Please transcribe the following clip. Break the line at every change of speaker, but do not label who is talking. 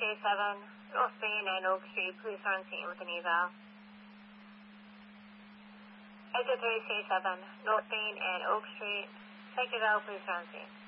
8337 North Main and Oak Street. Police are on scene with an eval. Exit 337 North Main and Oak Street. Take eval, police are on scene.